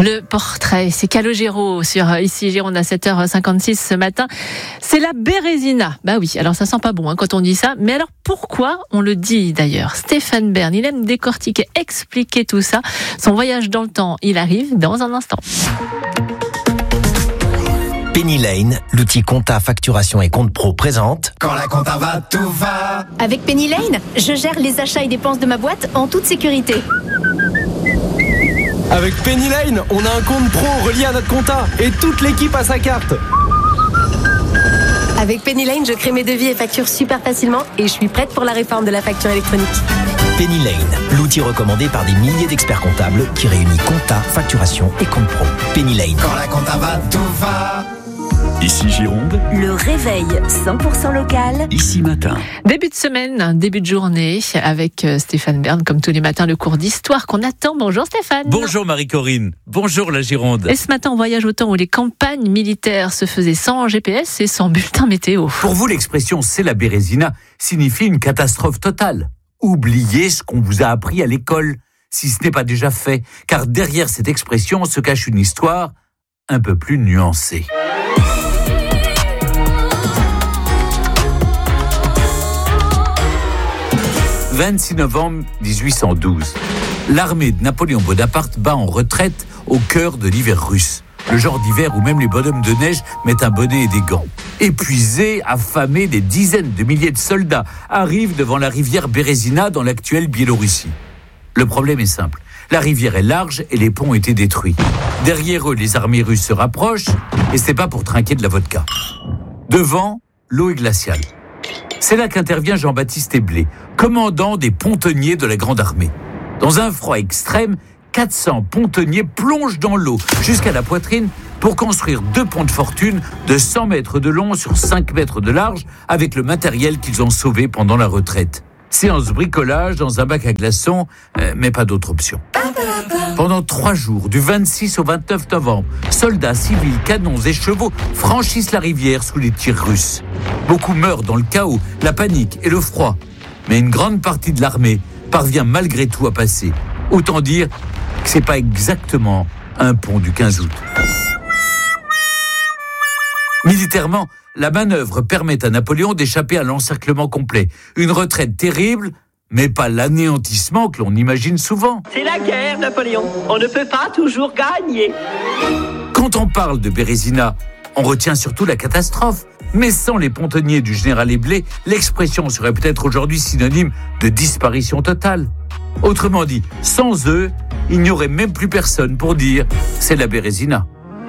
Le portrait, c'est Calogero sur Ici Gironde à 7h56 ce matin. C'est la Bérésina. Bah oui, alors ça sent pas bon quand on dit ça. Mais alors pourquoi on le dit d'ailleurs? Stéphane Bern, il aime décortiquer, expliquer tout ça. Son voyage dans le temps, il arrive dans un instant. Penny Lane, l'outil compta, facturation et compte pro présente. Quand la compta va, tout va. Avec Penny Lane, je gère les achats et dépenses de ma boîte en toute sécurité. Avec Penny Lane, on a un compte pro relié à notre compta et toute l'équipe a sa carte. Avec Penny Lane, je crée mes devis et factures super facilement et je suis prête pour la réforme de la facture électronique. Penny Lane, l'outil recommandé par des milliers d'experts comptables qui réunit compta, facturation et compte pro. Penny Lane. Quand la compta va, tout va. Ici Gironde, Le réveil 100% local. Ici Matin. Début de semaine, début de journée avec Stéphane Bern, comme tous les matins, le cours d'histoire qu'on attend. Bonjour Stéphane. Bonjour Marie-Corinne. Bonjour la Gironde. Et ce matin, on voyage au temps où les campagnes militaires se faisaient sans GPS et sans bulletin météo. Pour vous, l'expression « c'est la Bérésina » signifie une catastrophe totale. Oubliez ce qu'on vous a appris à l'école, si ce n'est pas déjà fait, car derrière cette expression se cache une histoire un peu plus nuancée. « 26 novembre 1812. L'armée de Napoléon Bonaparte bat en retraite au cœur de l'hiver russe. Le genre d'hiver où même les bonhommes de neige mettent un bonnet et des gants. Épuisés, affamés, des dizaines de milliers de soldats arrivent devant la rivière Bérésina dans l'actuelle Biélorussie. Le problème est simple. La rivière est large et les ponts ont été détruits. Derrière eux, les armées russes se rapprochent et c'est pas pour trinquer de la vodka. Devant, l'eau est glaciale. C'est là qu'intervient Jean-Baptiste Eblé, commandant des pontonniers de la Grande Armée. Dans un froid extrême, 400 pontonniers plongent dans l'eau jusqu'à la poitrine pour construire 2 ponts de fortune de 100 mètres de long sur 5 mètres de large avec le matériel qu'ils ont sauvé pendant la retraite. Séance bricolage dans un bac à glaçons, mais pas d'autre option. Pendant 3 jours, du 26 au 29 novembre, soldats, civils, canons et chevaux franchissent la rivière sous les tirs russes. Beaucoup meurent dans le chaos, la panique et le froid. Mais une grande partie de l'armée parvient malgré tout à passer. Autant dire que c'est pas exactement un pont du 15 août. Militairement, la manœuvre permet à Napoléon d'échapper à l'encerclement complet. Une retraite terrible, mais pas l'anéantissement que l'on imagine souvent. C'est la guerre, Napoléon. On ne peut pas toujours gagner. Quand on parle de Bérésina, on retient surtout la catastrophe. Mais sans les pontonniers du général Eblé, l'expression serait peut-être aujourd'hui synonyme de disparition totale. Autrement dit, sans eux, il n'y aurait même plus personne pour dire « c'est la Bérésina ».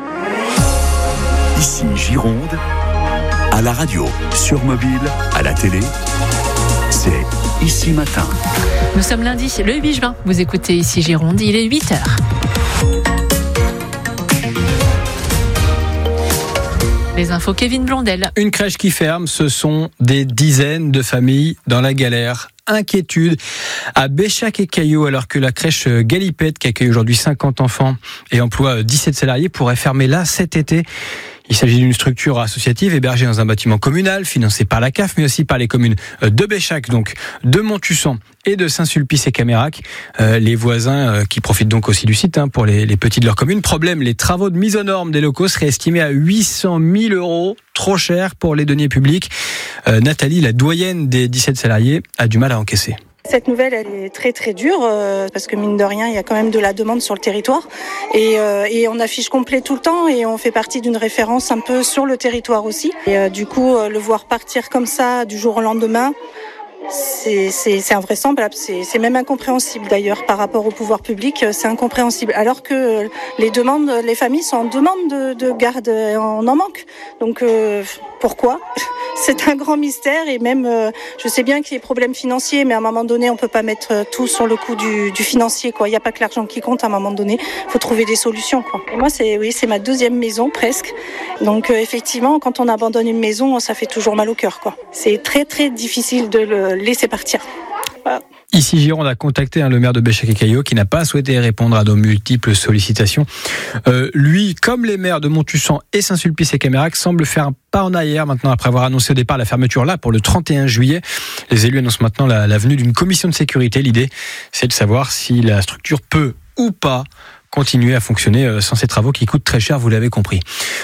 Ici Gironde, à la radio, sur mobile, à la télé, c'est Ici Matin. Nous sommes lundi, le 8 juin. Vous écoutez Ici Gironde, il est 8h. Les infos, Kevin Blondel. Une crèche qui ferme, ce sont des dizaines de familles dans la galère. Inquiétude à Béchac et Caillaux, alors que la crèche Galipette, qui accueille aujourd'hui 50 enfants et emploie 17 salariés, pourrait fermer là cet été. Il s'agit d'une structure associative hébergée dans un bâtiment communal, financé par la CAF, mais aussi par les communes de Béchac, donc de Monttussan et de Saint-Sulpice-et-Camérac. Les voisins qui profitent donc aussi du site pour les petits de leur commune. Problème, les travaux de mise aux normes des locaux seraient estimés à 800 000 €, trop cher pour les deniers publics. Nathalie, la doyenne des 17 salariés, a du mal à encaisser. Cette nouvelle, elle est très très dure parce que mine de rien, il y a quand même de la demande sur le territoire et on affiche complet tout le temps et on fait partie d'une référence un peu sur le territoire aussi. Et du coup, le voir partir comme ça du jour au lendemain, c'est invraisemblable, c'est même incompréhensible d'ailleurs par rapport au pouvoir public, c'est incompréhensible. Alors que les familles sont en demande de garde, on en manque. Donc pourquoi ? C'est un grand mystère et même je sais bien qu'il y a des problèmes financiers, mais à un moment donné, on peut pas mettre tout sur le coup du financier, quoi. Il y a pas que l'argent qui compte. À un moment donné, faut trouver des solutions, quoi. Et moi, c'est ma 2e maison presque. Donc effectivement, quand on abandonne une maison, ça fait toujours mal au cœur, quoi. C'est très très difficile de le laisser partir. Voilà. Ici Gironde a contacté le maire de Béchac et Caillaux qui n'a pas souhaité répondre à nos multiples sollicitations. Lui, comme les maires de Monttussan et Saint-Sulpice-et-Camérac, semble faire un pas en arrière maintenant après avoir annoncé au départ la fermeture là pour le 31 juillet. Les élus annoncent maintenant la venue d'une commission de sécurité. L'idée, c'est de savoir si la structure peut ou pas continuer à fonctionner sans ces travaux qui coûtent très cher, vous l'avez compris.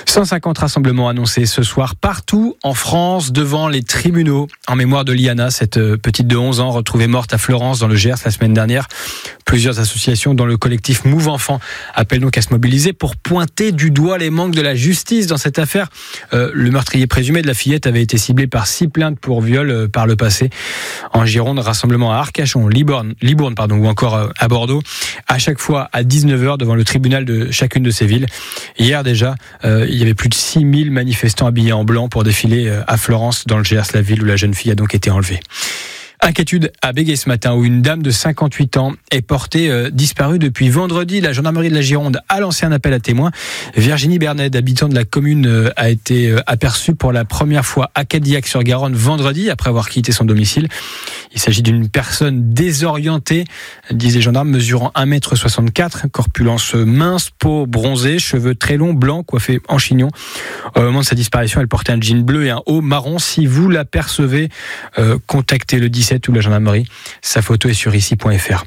150 rassemblements annoncés ce soir partout en France devant les tribunaux en mémoire de Liana, cette petite de 11 ans retrouvée morte à Florence dans le Gers la semaine dernière. Plusieurs associations dont le collectif Move Enfants appellent donc à se mobiliser pour pointer du doigt les manques de la justice dans cette affaire. Le meurtrier présumé de la fillette avait été ciblé par 6 plaintes pour viol par le passé. En Gironde, rassemblement à Arcachon, Libourne ou encore à Bordeaux, à chaque fois à 19h devant le tribunal de chacune de ces villes. Hier déjà, il y avait plus de 6000 manifestants habillés en blanc pour défiler à Florence dans le Gers, la ville où la jeune fille a donc été enlevée. Inquiétude à Béguet ce matin où une dame de 58 ans est portée disparue depuis vendredi. La gendarmerie de la Gironde a lancé un appel à témoins. Virginie Bernet, habitant de la commune, a été aperçue pour la première fois à Cadillac-sur-Garonne vendredi après avoir quitté son domicile. Il s'agit d'une personne désorientée, disent les gendarmes, mesurant 1m64, corpulence mince, peau bronzée, cheveux très longs, blancs, coiffés en chignon. Au moment de sa disparition, elle portait un jean bleu et un haut marron. Si vous l'apercevez, contactez le 17 ou la gendarmerie. Sa photo est sur ici.fr.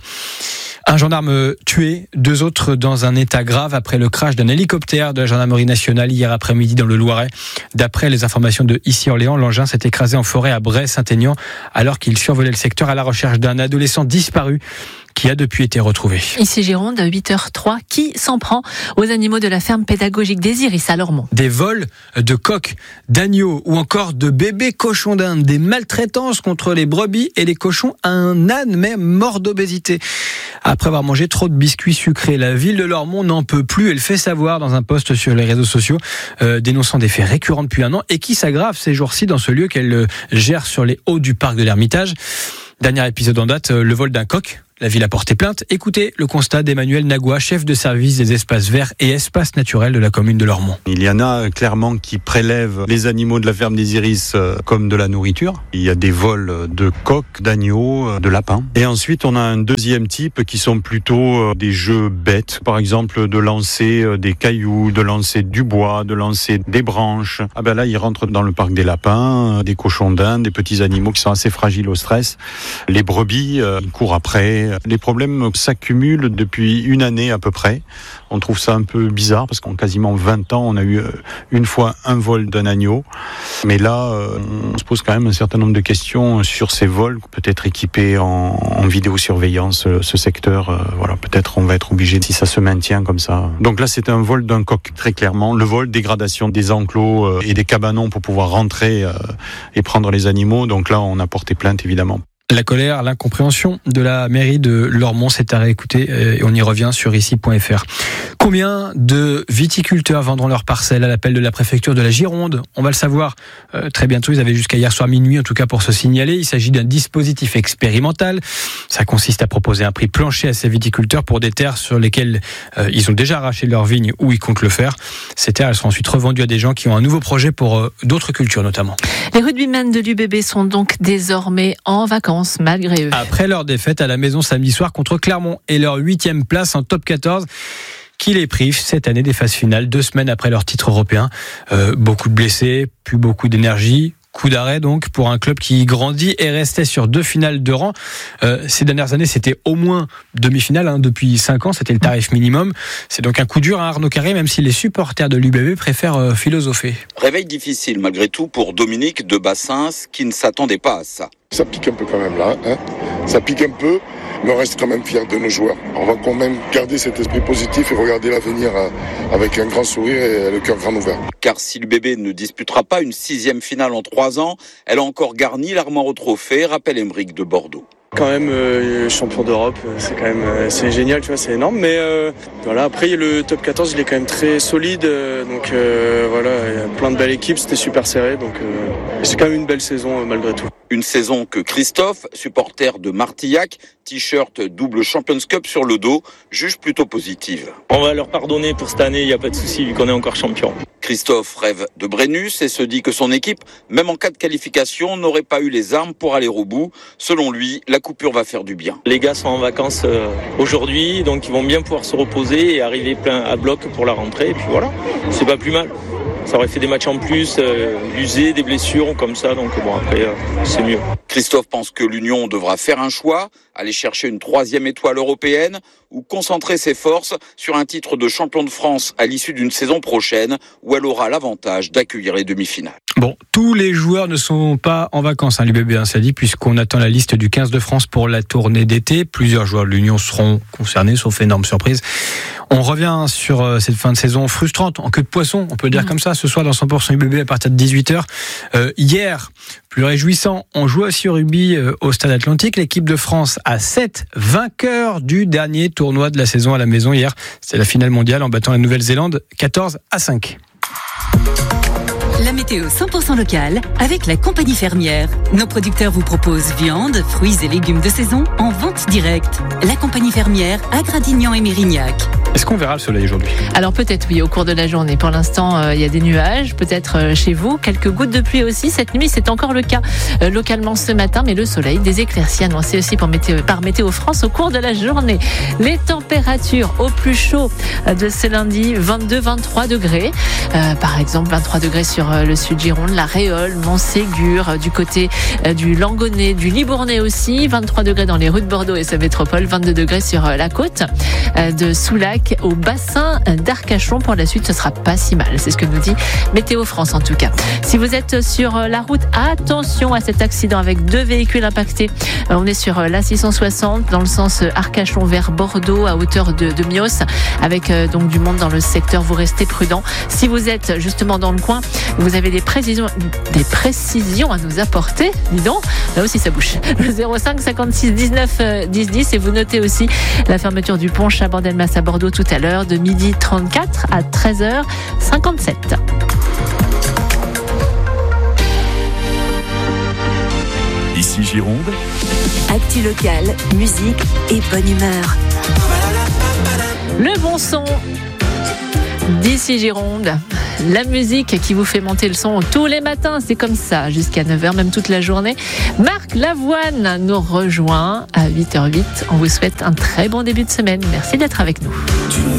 Un gendarme tué, 2 autres dans un état grave après le crash d'un hélicoptère de la gendarmerie nationale hier après-midi dans le Loiret. D'après les informations de Ici Orléans, l'engin s'est écrasé en forêt à Bray-Saint-Aignan alors qu'il survolait le secteur à la recherche d'un adolescent disparu qui a depuis été retrouvé. Ici Gironde, à 8h03, qui s'en prend aux animaux de la ferme pédagogique des Iris à Lormont? Des vols de coqs, d'agneaux ou encore de bébés cochons d'Inde, des maltraitances contre les brebis et les cochons, un âne même mort d'obésité. Après avoir mangé trop de biscuits sucrés, la ville de Lormont n'en peut plus. Elle fait savoir dans un post sur les réseaux sociaux, dénonçant des faits récurrents depuis un an et qui s'aggravent ces jours-ci dans ce lieu qu'elle gère sur les hauts du parc de l'Ermitage. Dernier épisode en date, le vol d'un coq. La ville a porté plainte. Écoutez le constat d'Emmanuel Nagua, chef de service des espaces verts et espaces naturels de la commune de Lormont. Il y en a clairement qui prélèvent les animaux de la ferme des Iris comme de la nourriture. Il y a des vols de coqs, d'agneaux, de lapins. Et ensuite, on a un deuxième type qui sont plutôt des jeux bêtes. Par exemple, de lancer des cailloux, de lancer du bois, de lancer des branches. Ah ben là, ils rentrent dans le parc des lapins, des cochons d'Inde, des petits animaux qui sont assez fragiles au stress. Les brebis, ils courent après. Les problèmes s'accumulent depuis une année à peu près. On trouve ça un peu bizarre parce qu'en quasiment 20 ans, on a eu une fois un vol d'un agneau. Mais là, on se pose quand même un certain nombre de questions sur ces vols. Peut-être équipés en vidéosurveillance, ce secteur. Voilà, peut-être on va être obligé si ça se maintient comme ça. Donc là, c'est un vol d'un coq, très clairement. Le vol, dégradation des enclos et des cabanons pour pouvoir rentrer et prendre les animaux. Donc là, on a porté plainte, évidemment. La colère, l'incompréhension de la mairie de Lormont, c'est à réécouter et on y revient sur ici.fr. Combien de viticulteurs vendront leurs parcelles à l'appel de la préfecture de la Gironde? On va le savoir très bientôt. Ils avaient jusqu'à hier soir minuit en tout cas pour se signaler. Il s'agit d'un dispositif expérimental. Ça consiste à proposer un prix plancher à ces viticulteurs pour des terres sur lesquelles ils ont déjà arraché leurs vignes ou ils comptent le faire. Ces terres, elles seront ensuite revendues à des gens qui ont un nouveau projet pour d'autres cultures notamment. Les rugbymen de l'UBB sont donc désormais en vacances malgré eux. Après leur défaite à la maison samedi soir contre Clermont et leur 8e place en top 14 qui les prive cette année des phases finales, 2 semaines après leur titre européen. Beaucoup de blessés, plus beaucoup d'énergie. Coup d'arrêt donc pour un club qui grandit et restait sur 2 finales de rang. Ces dernières années, c'était au moins demi-finale. Depuis 5 ans, c'était le tarif minimum. C'est donc un coup dur à Arnaud Carré, même si les supporters de l'UBB préfèrent philosopher. Réveil difficile malgré tout pour Dominique de Bassins qui ne s'attendait pas à ça. Ça pique un peu quand même là, hein. Ça pique un peu, mais on reste quand même fiers de nos joueurs. On va quand même garder cet esprit positif et regarder l'avenir avec un grand sourire et le cœur grand ouvert. Car si le bébé ne disputera pas une 6e finale en 3 ans, elle a encore garni l'armoire au trophée, rappelle Emeric de Bordeaux. Quand même champion d'Europe, c'est quand même c'est génial, tu vois, c'est énorme. Mais voilà, après le top 14, il est quand même très solide, donc voilà, il y a plein de belles équipes, c'était super serré, donc c'est quand même une belle saison malgré tout. Une saison que Christophe, supporter de Martillac, t-shirt double Champions Cup sur le dos, juge plutôt positive. On va leur pardonner pour cette année, il n'y a pas de souci vu qu'on est encore champion. Christophe rêve de Brennus et se dit que son équipe, même en cas de qualification, n'aurait pas eu les armes pour aller au bout. Selon lui, la coupure va faire du bien. Les gars sont en vacances aujourd'hui, donc ils vont bien pouvoir se reposer et arriver plein à bloc pour la rentrée. Et puis voilà, c'est pas plus mal. Ça aurait fait des matchs en plus, usés, des blessures comme ça, donc bon après c'est mieux. Christophe pense que l'Union devra faire un choix, aller chercher une 3e étoile européenne ou concentrer ses forces sur un titre de champion de France à l'issue d'une saison prochaine où elle aura l'avantage d'accueillir les demi-finales. Bon, tous les joueurs ne sont pas en vacances, l'UBB, ça dit, puisqu'on attend la liste du 15 de France pour la tournée d'été. Plusieurs joueurs de l'Union seront concernés, sauf énorme surprise. On revient sur cette fin de saison frustrante, en queue de poisson, on peut le dire comme ça, ce soir dans 100% UBB à partir de 18h. Hier, plus réjouissant, on joue aussi au rugby au Stade Atlantique. L'équipe de France a 7 vainqueurs du dernier tournoi de la saison à la maison hier. C'était la finale mondiale en battant la Nouvelle-Zélande 14-5. La météo 100% locale avec la compagnie fermière. Nos producteurs vous proposent viande, fruits et légumes de saison en vente directe. La compagnie fermière à Gradignan et Mérignac. Est-ce qu'on verra le soleil aujourd'hui ? Alors peut-être oui, au cours de la journée. Pour l'instant, il y a des nuages, peut-être chez vous. Quelques gouttes de pluie aussi. Cette nuit, c'est encore le cas localement ce matin. Mais le soleil, des éclaircies annoncées aussi par Météo France au cours de la journée. Les températures au plus chaud de ce lundi, 22-23 degrés. Par exemple, 23 degrés sur le sud Gironde, la Réole, Montségur, du côté du Langonnet, du Libournais aussi. 23 degrés dans les rues de Bordeaux et sa métropole. 22 degrés sur la côte de Soulac au bassin d'Arcachon. Pour la suite, ce sera pas si mal. C'est ce que nous dit Météo France en tout cas. Si vous êtes sur la route, attention à cet accident avec 2 véhicules impactés. On est sur la 660 dans le sens Arcachon vers Bordeaux à hauteur de Mios avec donc du monde dans le secteur. Vous restez prudent. Si vous êtes justement dans le coin, vous avez des précisions à nous apporter. Dis donc, là aussi ça bouge. Le 05 56 19 10 10 et vous notez aussi la fermeture du pont Chabandelmas à Bordeaux tout à l'heure de 12h34 à 13h57. Ici Gironde. Actu local, musique et bonne humeur. Le bon son d'ici Gironde. La musique qui vous fait monter le son tous les matins, c'est comme ça, jusqu'à 9h, même toute la journée. Marc Lavoine nous rejoint à 8h08. On vous souhaite un très bon début de semaine. Merci d'être avec nous.